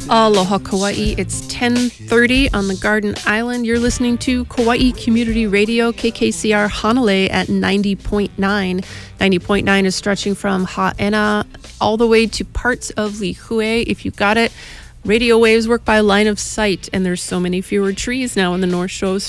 Aloha Kauai. It's 10:30 on the Garden Island. You're listening to Kauai Community Radio, KKCR Hanalei at 90.9. 90.9 is stretching from Ha'ena all the way to parts of Lihue. If you got it, radio waves work by line of sight, and there's so many fewer trees now in the North Shore.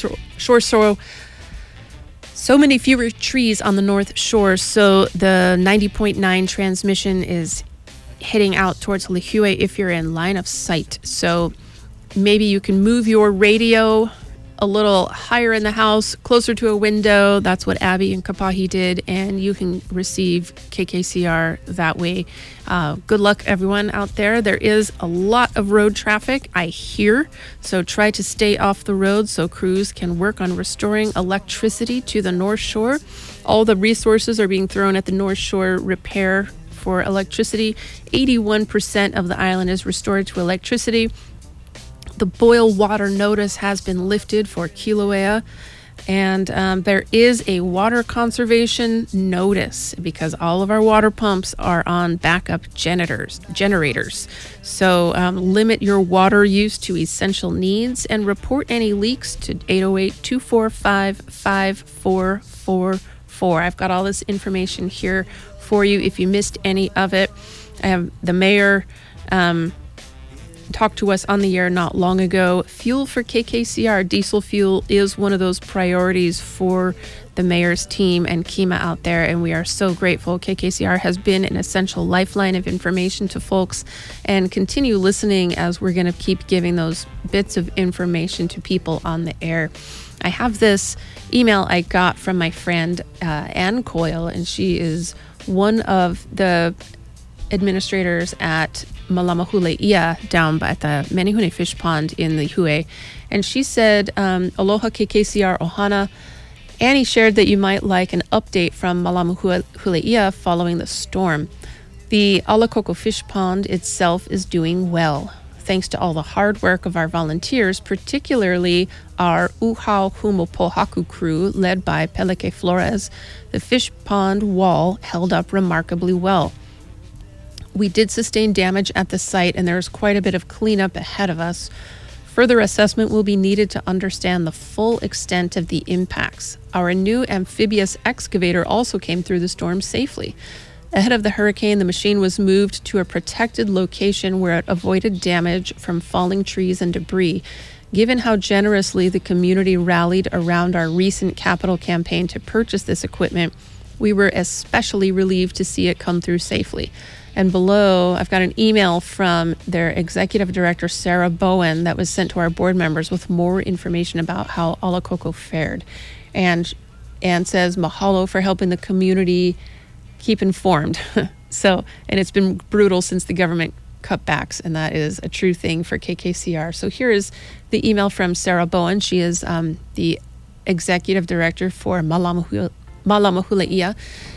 So many fewer trees on the North Shore, so the 90.9 transmission is heading out towards Lihue if you're in line of sight. So maybe you can move your radio a little higher in the house, closer to a window. That's what Abby and Kapahi did, and you can receive KKCR that way. Good luck, everyone out there. There is a lot of road traffic, I hear, so try to stay off the road so crews can work on restoring electricity to the North Shore. All the resources are being thrown at the North Shore repair for electricity. 81% of the island is restored to electricity. The boil water notice has been lifted for Kilauea, and there is a water conservation notice because all of our water pumps are on backup generators. So limit your water use to essential needs and report any leaks to 808-245-5444. I've got all this information here for you if you missed any of it. The mayor talked to us on the air not long ago. Fuel for KKCR, diesel fuel, is one of those priorities for the mayor's team and Kima out there, and we are so grateful. KKCR has been an essential lifeline of information to folks, and continue listening as we're going to keep giving those bits of information to people on the air. I have this email I got from my friend Ann Coyle, and she is one of the administrators at Malamahule'ia down at the Menehune Fish Pond in Lihue. And she said, Aloha KKCR Ohana. Annie shared that you might like an update from Malamahule'ia following the storm. The Alakoko Fish Pond itself is doing well, thanks to all the hard work of our volunteers, particularly our Uhau Humopohaku crew led by Peleke Flores. The fish pond wall held up remarkably well. We did sustain damage at the site, and there's quite a bit of cleanup ahead of us. Further assessment will be needed to understand the full extent of the impacts. Our new amphibious excavator also came through the storm safely. Ahead of the hurricane, the machine was moved to a protected location where it avoided damage from falling trees and debris. Given how generously the community rallied around our recent capital campaign to purchase this equipment, we were especially relieved to see it come through safely. And below, I've got an email from their executive director, Sarah Bowen, that was sent to our board members with more information about how Alakoko fared. And Anne says, mahalo for helping the community keep informed. And it's been brutal since the government cutbacks, and that is a true thing for KKCR. So here is the email from Sarah Bowen. She is the executive director for Malamahule'ia.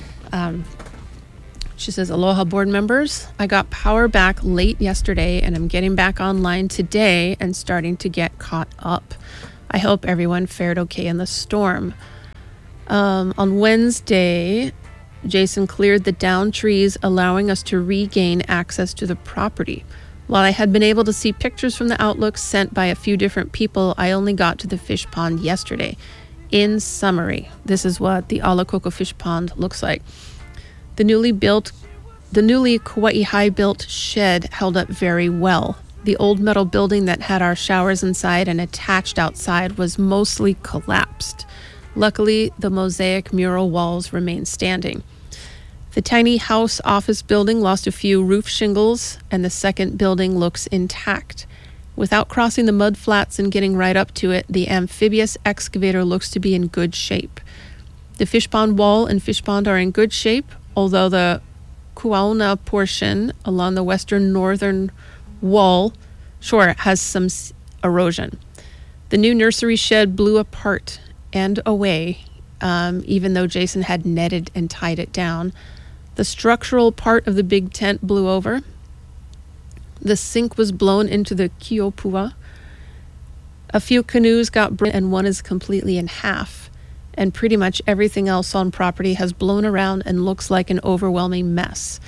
She says, aloha board members. I got power back late yesterday, and I'm getting back online today and starting to get caught up. I hope everyone fared okay in the storm. On Wednesday, Jason cleared the downed trees, allowing us to regain access to the property. While I had been able to see pictures from the Outlook sent by a few different people, I only got to the fish pond yesterday. In summary, this is what the Alakoko Fish Pond looks like. The newly Kauai High built shed held up very well. The old metal building that had our showers inside and attached outside was mostly collapsed. Luckily, the mosaic mural walls remained standing. The tiny house office building lost a few roof shingles, and the second building looks intact. Without crossing the mud flats and getting right up to it, the amphibious excavator looks to be in good shape. The fish pond wall and fish pond are in good shape, although the Kuauna portion along the western northern wall shore has some erosion. The new nursery shed blew apart and away, even though Jason had netted and tied it down. The structural part of the big tent blew over. The sink was blown into the Kiopua. A few canoes got broken, and one is completely in half. And pretty much everything else on property has blown around and looks like an overwhelming mess.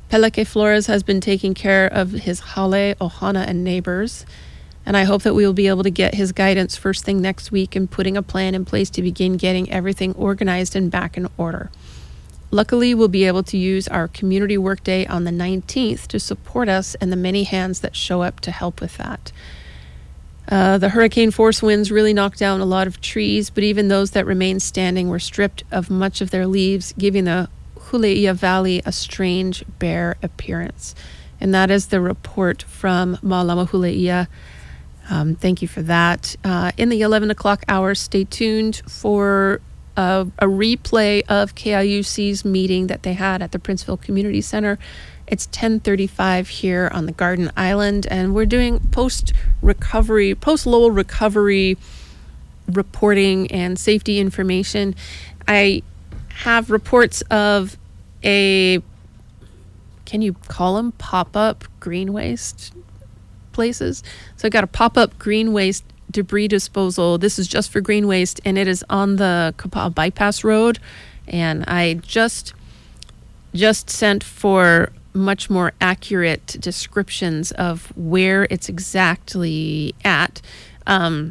Peleke Flores has been taking care of his Hale, Ohana, and neighbors. And I hope that we will be able to get his guidance first thing next week and putting a plan in place to begin getting everything organized and back in order. Luckily, we'll be able to use our community workday on the 19th to support us and the many hands that show up to help with that. The hurricane force winds really knocked down a lot of trees, but even those that remained standing were stripped of much of their leaves, giving the Huleia Valley a strange, bare appearance. And that is the report from Ma'alama Huleia. Thank you for that. In the 11 o'clock hour, stay tuned for a replay of KIUC's meeting that they had at the Princeville Community Center. It's 10:35 here on the Garden Island, and we're doing post-Lowell recovery reporting and safety information. I have reports of can you call them pop-up green waste places? So I got a pop-up green waste debris disposal. This is just for green waste, and it is on the Kapaa Bypass Road. And I just sent for much more accurate descriptions of where it's exactly at. And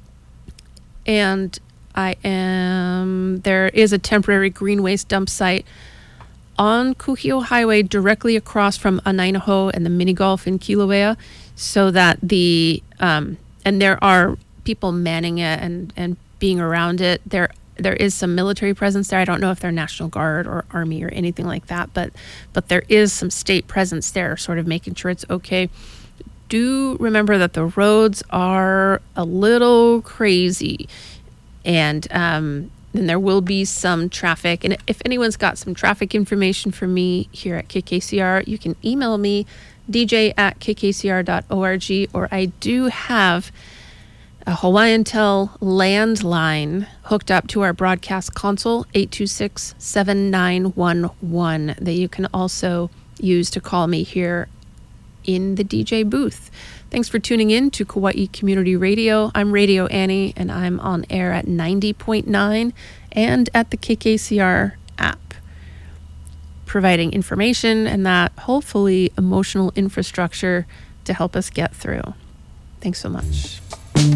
there is a temporary green waste dump site on Kuhio Highway directly across from Anainaho and the mini golf in Kilauea, so that and there are people manning it and being around it. There is some military presence there. I don't know if they're National Guard or Army or anything like that, but there is some state presence there, sort of making sure it's okay. Do remember that the roads are a little crazy, and then there will be some traffic. And if anyone's got some traffic information for me here at KKCR, you can email me, dj@kkcr.org, or I do have a Hawaiian Tel landline hooked up to our broadcast console, 826-7911, that you can also use to call me here in the DJ booth. Thanks for tuning in to Kauai Community Radio. I'm Radio Annie, and I'm on air at 90.9 and at the KKCR app, providing information and that hopefully emotional infrastructure to help us get through. Thanks so much.